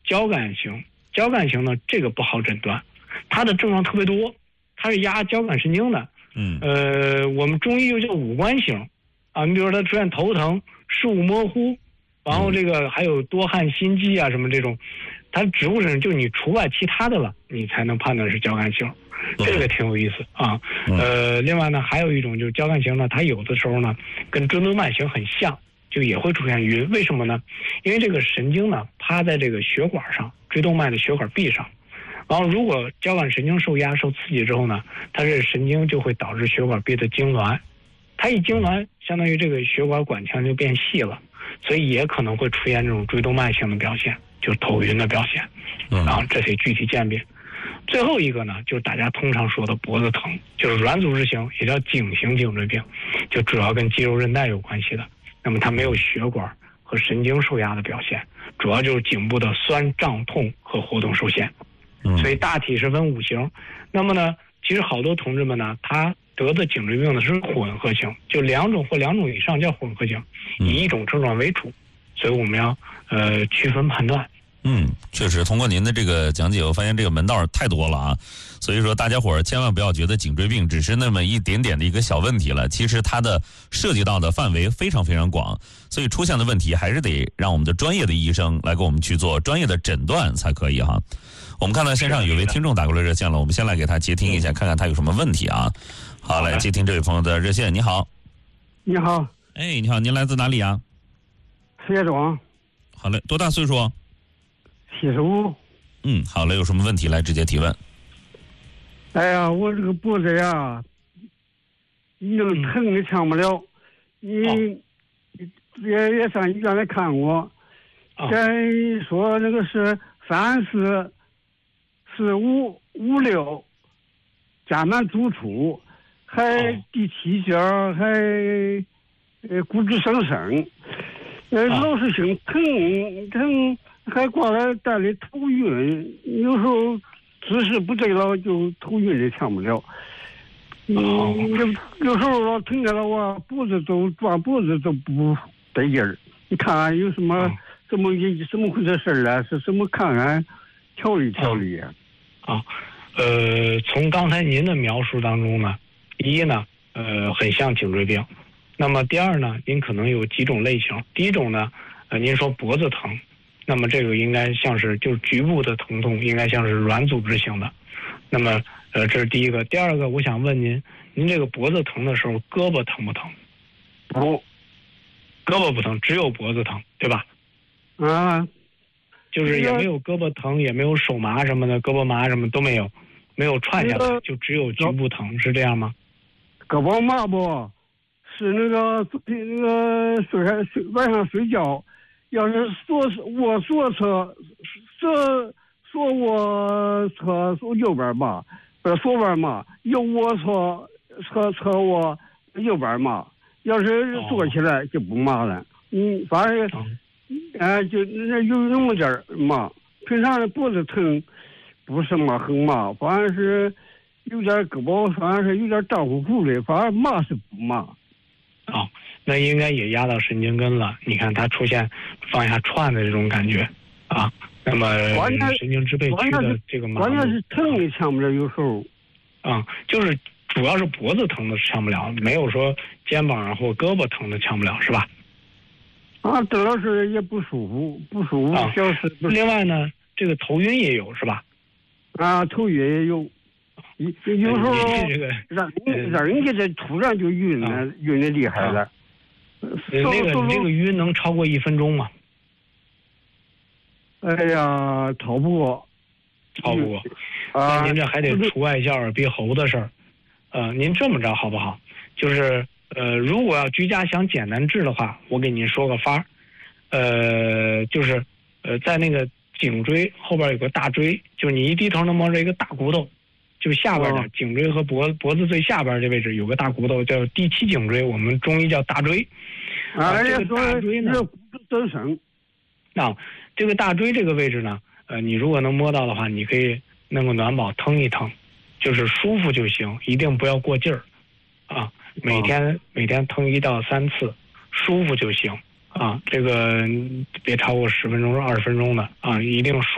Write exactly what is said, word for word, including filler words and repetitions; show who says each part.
Speaker 1: 交感型。交感型呢，这个不好诊断，它的症状特别多，它是压交感神经的。
Speaker 2: 嗯，
Speaker 1: 呃，我们中医又叫五官型啊。你比如说它出现头疼、视物模糊，然后这个还有多汗、心悸啊什么这种，它植物性就你除外其他的了，你才能判断是交感型。这个挺有意思啊。呃，另外呢，还有一种就是交感型呢，它有的时候呢跟椎动脉型很像，就也会出现晕。为什么呢？因为这个神经呢趴在这个血管上，椎动脉的血管壁上。然后如果交感神经受压受刺激之后呢，它这神经就会导致血管壁的痉挛，它一痉挛，相当于这个血管管腔就变细了，所以也可能会出现这种椎动脉型的表现，就是头晕的表现。然后这得具体鉴别。最后一个呢，就是大家通常说的脖子疼，就是软组织型，也叫颈型颈椎病，就主要跟肌肉韧带有关系的。那么它没有血管和神经受压的表现，主要就是颈部的酸胀痛和活动受限。所以大体是分五型。那么呢，其实好多同志们呢，他得的颈椎病呢是混合型，就两种或两种以上叫混合型，以一种症状为主。所以我们要呃区分判断。
Speaker 2: 嗯，确实，通过您的这个讲解，我发现这个门道太多了啊。所以说，大家伙儿千万不要觉得颈椎病只是那么一点点的一个小问题了，其实它的涉及到的范围非常非常广，所以出现的问题还是得让我们的专业的医生来给我们去做专业的诊断才可以哈。我们看到线上有位听众打过来热线了，我们先来给他接听一下，看看他有什么问题啊。好，来接听这位朋友的热线。你好。
Speaker 3: 你好。
Speaker 2: 哎，你好，您来自哪里啊？
Speaker 3: 石家庄。
Speaker 2: 好嘞，多大岁数？
Speaker 3: 七十五。
Speaker 2: 嗯，好嘞，有什么问题来直接提问。
Speaker 3: 哎呀，我这个脖子呀，已经疼的呛不了，你、嗯、也也上医院来看过，先说那个是三四四五五六甲囊突出，还第七节还呃骨质增生，呃老是性疼疼，还挂了带的头晕，有时候姿势不对了就头晕的呛不了。嗯，有有时候老疼着了，我脖子都转脖子都不得劲儿。你看有什么怎么怎么回事事啊？是怎么看看调理调理啊？
Speaker 1: 啊，呃，从刚才您的描述当中呢，一呢，呃，很像颈椎病。那么第二呢，您可能有几种类型。第一种呢，呃，您说脖子疼，那么这个应该像是就是局部的疼痛，应该像是软组织型的。那么，呃，这是第一个。第二个，我想问您，您这个脖子疼的时候，胳膊疼不疼？
Speaker 3: 不，
Speaker 1: 胳膊不疼，只有脖子疼，对吧？
Speaker 3: 啊，
Speaker 1: 就是也没有胳膊疼，也没有手麻什么的，胳膊麻什么都没有，没有串下来，就只有局部疼，是这样吗？
Speaker 3: 胳膊麻不？是那个那个睡睡晚上睡觉，要是左卧左侧，左左卧侧左右边麻，不是左边麻，右卧侧侧侧卧右边麻。要是坐起来就不麻了。嗯，反正，哎、呃，就那有那么点儿麻。平常的脖子疼，不是麻很麻，反正是有点胳膊，反正是有点胀乎乎的，反正麻是不麻。
Speaker 1: 哦，那应该也压到神经根了。你看它出现放下串的这种感觉啊，那么神经支配区的这个麻，
Speaker 3: 关键是疼也呛不了，有时候。
Speaker 1: 啊，就是主要是脖子疼的呛不了，没有说肩膀上或胳膊疼的呛不了，是吧？
Speaker 3: 啊，这老是也不舒服，不舒服，
Speaker 1: 啊、
Speaker 3: 小事。
Speaker 1: 另外呢，这个头晕也有，是吧？
Speaker 3: 啊，头晕也有。有有时候
Speaker 1: 这个
Speaker 3: 让人让人家这突然就晕了，啊、晕的厉害了。
Speaker 1: 呃、那个你这个晕能超过一分钟吗？
Speaker 3: 哎呀，超不过，
Speaker 1: 超不过。啊，那您这还得除外叫耳鼻喉的事儿。呃，您这么着好不好？就是呃，如果要居家想简单治的话，我给您说个法儿。呃，就是呃，在那个颈椎后边有个大椎，就是你一低头能摸着一个大骨头。就下边的颈椎和脖脖子最下边这位置有个大骨头，叫第七颈椎，我们中医叫大椎。啊，这个大椎呢，
Speaker 3: 增生。
Speaker 1: 啊，这个大椎这个位置呢，呃，你如果能摸到的话，你可以弄个暖宝腾一腾，就是舒服就行，一定不要过劲儿。啊，每天、哦、每天腾一到三次，舒服就行。啊，这个别超过十分钟、二十分钟的啊，一定舒。